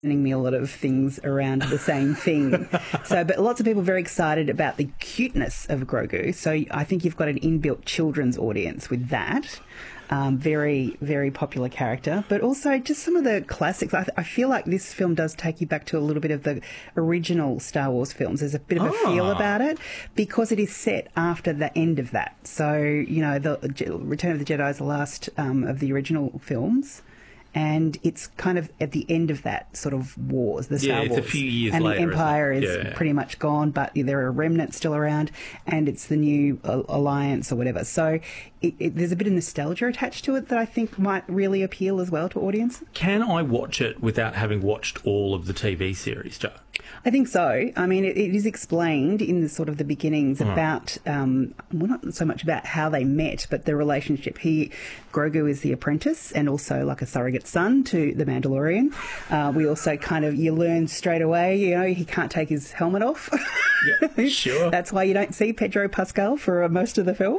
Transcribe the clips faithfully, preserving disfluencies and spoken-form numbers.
sending me a lot of things around the same thing. So, but lots of people are very excited about the cuteness of Grogu. So I think you've got an inbuilt children's audience with that. Um, very, very popular character, but also just some of the classics. I, th- I feel like this film does take you back to a little bit of the original Star Wars films. There's a bit of a Oh. feel about it because it is set after the end of that. So, you know, the Return of the Jedi is the last um, of the original films. And it's kind of at the end of that sort of wars, the Star Yeah, it's Wars. a few years and later, the Empire isn't is it? Yeah. pretty much gone, but there are remnants still around, and it's the new uh, alliance or whatever. So it, it, there's a bit of nostalgia attached to it that I think might really appeal as well to audience. Can I watch it without having watched all of the T V series, Joe? I think so. I mean, it, it is explained in the sort of the beginnings Mm. about, um, well, not so much about how they met, but the relationship. He, Grogu is the apprentice and also like a surrogate son to the Mandalorian. Uh, we also kind of, you learn straight away, you know, he can't take his helmet off. Yeah, sure. That's why you don't see Pedro Pascal for uh, most of the film.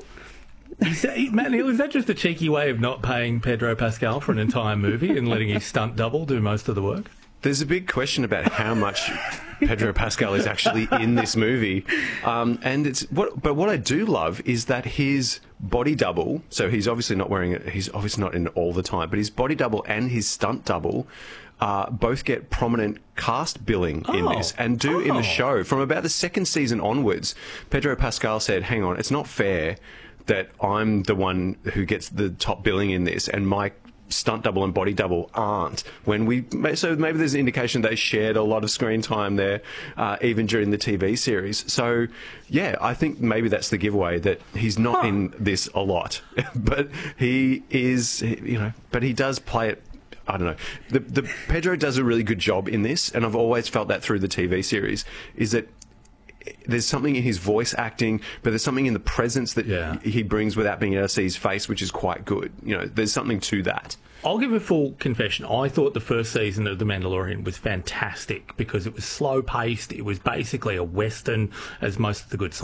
Is that, Matt Neal, is that just a cheeky way of not paying Pedro Pascal for an entire movie and letting his stunt double do most of the work? There's a big question about how much Pedro Pascal is actually in this movie, um, and it's what. But what I do love is that his body double. So he's obviously not wearing it. He's obviously not in it all the time. But his body double and his stunt double uh, both get prominent cast billing in Oh. this, and do in Oh. the show from about the second season onwards. Pedro Pascal said, "Hang on, it's not fair that I'm the one who gets the top billing in this, and my stunt double and body double aren't." When we so maybe there's an indication they shared a lot of screen time there, uh, even during the T V series. So yeah, I think maybe that's the giveaway, that he's not Huh. in this a lot, but he is, you know, but he does play it. I don't know. The, the Pedro does a really good job in this, and I've always felt that through the T V series, is that there's something in his voice acting, but there's something in the presence that Yeah. he brings without being able to see his face, which is quite good. You know, there's something to that. I'll give a full confession. I thought the first season of The Mandalorian was fantastic because it was slow-paced. It was basically a Western, as most of the good